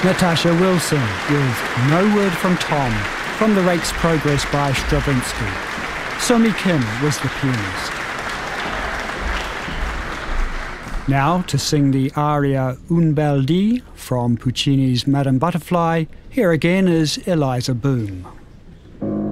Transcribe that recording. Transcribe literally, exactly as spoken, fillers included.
Natasha Wilson with No Word from Tom from the Rake's Progress by Stravinsky. Somi Kim was the pianist. Now to sing the aria Un bel dì from Puccini's Madame Butterfly, here again is Eliza Boom.